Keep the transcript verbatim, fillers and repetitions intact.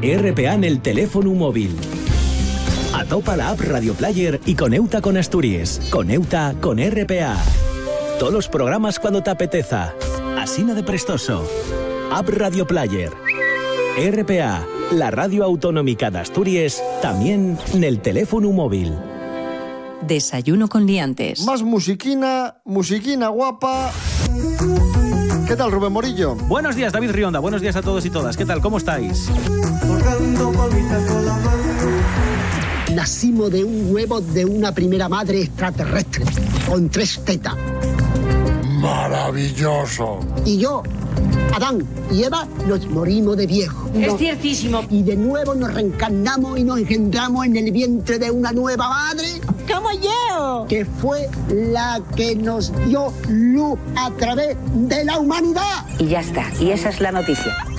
R P A en el teléfono móvil. Atopa la app Radio Player y coneuta con Asturias. Coneuta con R P A. Todos los programas cuando te apeteza. Asina de prestoso. App Radio Player. R P A, la radio autonómica de Asturias, también en el teléfono móvil. Desayuno con liantes. Más musiquina, musiquina guapa. ¿Qué tal, Rubén Morillo? Buenos días, David Rionda. Buenos días a todos y todas. ¿Qué tal? ¿Cómo estáis? Nacimos de un huevo de una primera madre extraterrestre, con tres tetas. ¡Maravilloso! Y yo, Adán y Eva, nos morimos de viejo. Es Nos, ciertísimo. Y de nuevo nos reencarnamos y nos engendramos en el vientre de una nueva madre. ¡Como yo! Que fue la que nos dio luz a través de la humanidad. Y ya está. Y esa es la noticia.